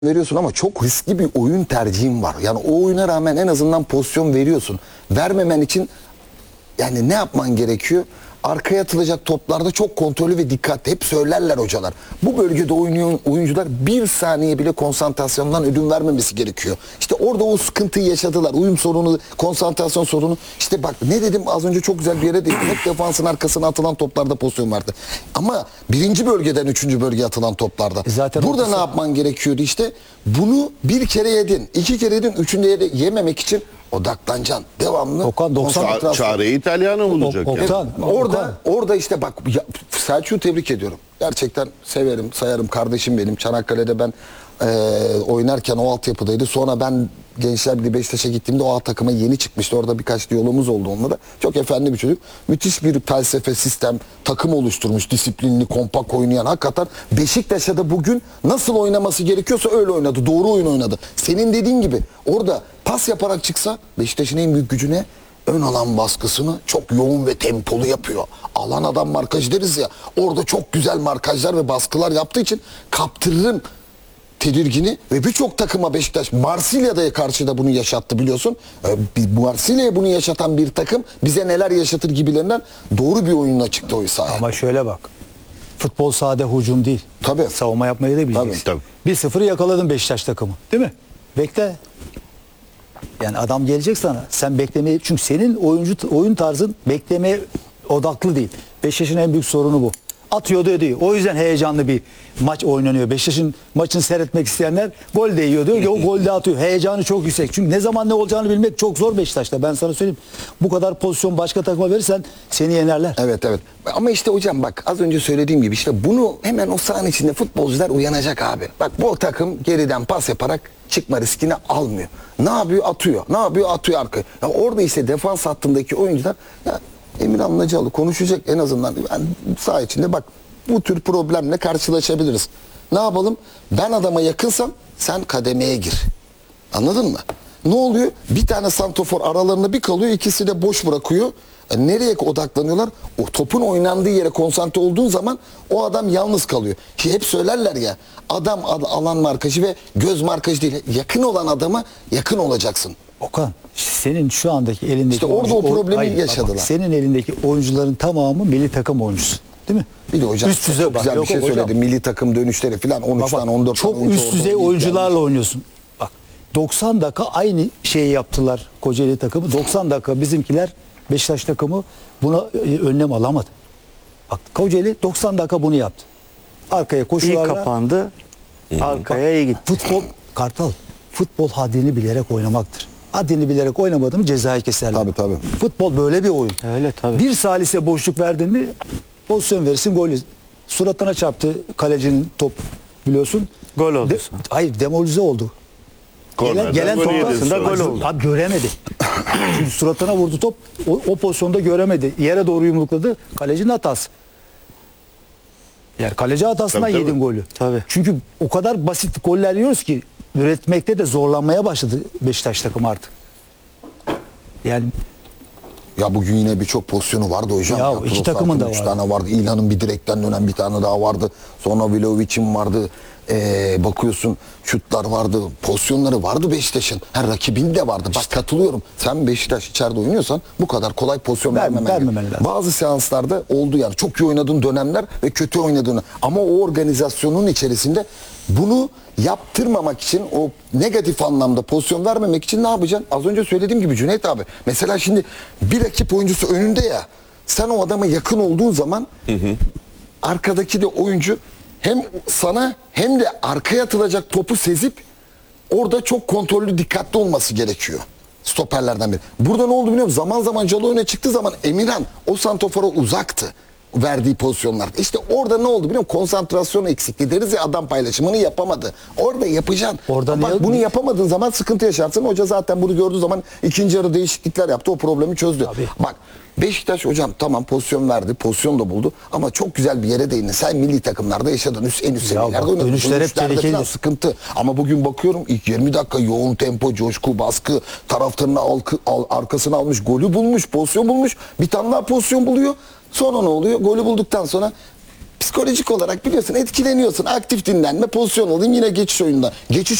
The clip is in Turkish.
veriyorsun ama çok riskli bir oyun tercihin var. Yani o oyuna rağmen en azından pozisyon veriyorsun. Vermemen için yani ne yapman gerekiyor? Arkaya atılacak toplarda çok kontrollü ve dikkatli. Hep söylerler hocalar. Bu bölgede oynayan oyuncular bir saniye bile konsantrasyondan ödün vermemesi gerekiyor. İşte orada o sıkıntıyı yaşadılar. Uyum sorunu, konsantrasyon sorunu. İşte bak ne dedim az önce, çok güzel bir yere değindim. Hep defansın arkasına atılan toplarda pozisyon vardı. Ama birinci bölgeden üçüncü bölgeye atılan toplarda. Zaten burada ne yapman gerekiyordu işte? Bunu bir kere yedin, iki kere yedin, üçüncüye yememek için odaklanacaksın. Devamlı. Okan 90 konsantrasyon. Çareyi İtalyan'a bulacak. Okan, Orada işte bak Selçuk'u tebrik ediyorum. Gerçekten severim, sayarım, kardeşim benim. Çanakkale'de ben oynarken o altyapıdaydı. Sonra ben Gençler Birliği Beşiktaş'a gittiğimde o A takıma yeni çıkmıştı. Orada birkaç diyalogumuz oldu onunla da. Çok efendi bir çocuk. Müthiş bir felsefe, sistem, takım oluşturmuş. Disiplinli, kompak oynayan. Hakikaten Beşiktaş'a da bugün nasıl oynaması gerekiyorsa öyle oynadı. Doğru oyun oynadı. Senin dediğin gibi orada pas yaparak çıksa Beşiktaş'ın en büyük gücü ne? Ön alan baskısını çok yoğun ve tempolu yapıyor. Alan adam markaj deriz ya. Orada çok güzel markajlar ve baskılar yaptığı için kaptırırım tedirgini ve birçok takıma Beşiktaş Marsilya'da karşı da bunu yaşattı biliyorsun. Marsilya'ya bunu yaşatan bir takım bize neler yaşatır gibilerinden doğru bir oyunla çıktı o sahaya. Ama şöyle bak. Futbol sahada hücum değil. Tabii. Savunma yapmayı da bileceksin. Tabii. 1-0'ı yakaladın Beşiktaş takımı. Değil mi? Bekle. Yani adam gelecek sana. Sen beklemeyi, çünkü senin oyun tarzın beklemeye odaklı değil. Beşiktaş'ın en büyük sorunu bu. Atıyordu ediyor. O yüzden heyecanlı bir maç oynanıyor. Beşiktaş'ın maçını seyretmek isteyenler gol de yiyor diyor ki o gol de atıyor. Heyecanı çok yüksek. Çünkü ne zaman ne olacağını bilmek çok zor Beşiktaş'ta. Ben sana söyleyeyim. Bu kadar pozisyon başka takıma verirsen seni yenerler. Evet. Ama işte hocam bak az önce söylediğim gibi işte bunu hemen o sahanın içinde futbolcular uyanacak abi. Bak bu takım geriden pas yaparak çıkma riskini almıyor. Ne yapıyor? Atıyor. Ne yapıyor? Atıyor arkaya. Ya orada işte defans hattındaki oyuncular ya Emirhan Nacıoğlu konuşacak en azından. Yani saha içinde bak bu tür problemle karşılaşabiliriz. Ne yapalım? Ben adama yakınsam sen kademeye gir. Anladın mı? Ne oluyor? Bir tane santrofor aralarında bir kalıyor, ikisi de boş bırakıyor. Nereye odaklanıyorlar? O topun oynandığı yere konsantre olduğun zaman o adam yalnız kalıyor. Ki hep söylerler ya, adam alan markajı ve göz markajı değil. Yakın olan adama yakın olacaksın. Okan, senin şu andaki elindeki İşte orada o problemi yaşadılar. Bak, senin elindeki oyuncuların tamamı milli takım oyuncusu. Değil mi? Bir de hocam üst düzey, çok güzel bir şey hocam, söyledi. Milli takım dönüşleri falan 13'ten 14'ten çok üst düzey oyuncularla oynuyorsun. Bak 90 dakika aynı şeyi yaptılar Kocaeli takımı. 90 dakika bizimkiler Beşiktaş takımı buna önlem alamadı. Bak Kocaeli 90 dakika bunu yaptı. Arkaya koşularla. İyi kapandı. Arkaya iyi gitti. Futbol Kartal, futbol haddini bilerek oynamaktır. Haddini bilerek oynamadın mı cezayı keserler. Tabii. Futbol böyle bir oyun. Öyle tabii. Bir salise boşluk verdin mi pozisyon verirsin, gol. Suratına çarptı kalecinin top biliyorsun. Gol oldu. Hayır, demolize oldu. Gelen golü top yedin aslında sonra. gol oldu. Abi göremedi. Çünkü suratına vurdu top. O pozisyonda göremedi. Yere doğru yumrukladı. Kalecinin hatası. Yani kaleci hatasından Tabii. yedin golü. Tabii. Çünkü o kadar basit goller yiyoruz ki üretmekte de zorlanmaya başladı Beşiktaş takımı artık. Yani Ya bugün yine birçok pozisyonu vardı hocam. Ya iki Trossard'ın takımın da 3 vardı. tane vardı. İlhan'ın bir direkten dönen bir tane daha vardı. Sonra Vlahovic'in vardı. Bakıyorsun şutlar vardı. Pozisyonları vardı Beşiktaş'ın. Her rakibin de vardı. Bak katılıyorum. Sen Beşiktaş içeride oynuyorsan bu kadar kolay pozisyon vermemen lazım. Bazı seanslarda oldu yani. Çok iyi oynadığın dönemler ve kötü oynadığını. Ama o organizasyonun içerisinde bunu yaptırmamak için, o negatif anlamda pozisyon vermemek için ne yapacaksın? Az önce söylediğim gibi Cüneyt abi. Mesela şimdi bir rakip oyuncusu önünde ya. Sen o adama yakın olduğun zaman arkadaki de oyuncu hem sana hem de arkaya atılacak topu sezip orada çok kontrollü, dikkatli olması gerekiyor. Stoperlerden biri. Burada ne oldu biliyor musun? Zaman zaman Calo öne çıktığı zaman Emirhan o santrofora uzaktı verdiği pozisyonlarda. İşte orada ne oldu biliyor musun? Konsantrasyon eksikliği deriz ya, adam paylaşımını yapamadı. Orada yapacaksın. Orada bak, bunu yapamadığın zaman sıkıntı yaşarsın. Hoca zaten bunu gördüğü zaman ikinci yarı değişiklikler yaptı. O problemi çözdü. Tabii. Bak Beşiktaş hocam tamam pozisyon verdi. Pozisyon da buldu. Ama çok güzel bir yere değindin. Sen milli takımlarda yaşadın. En üst seviyelerde oynadın. Dönüşler hep Dönüşlerde tehlikeli. falan sıkıntı. Ama bugün bakıyorum ilk 20 dakika yoğun tempo, coşku, baskı, taraftarın arkasına almış, golü bulmuş, pozisyon bulmuş. Bir tane daha pozisyon buluyor. Sonra ne oluyor? Golü bulduktan sonra psikolojik olarak biliyorsun etkileniyorsun. Aktif dinlenme, pozisyon alayım yine geçiş oyunda. Geçiş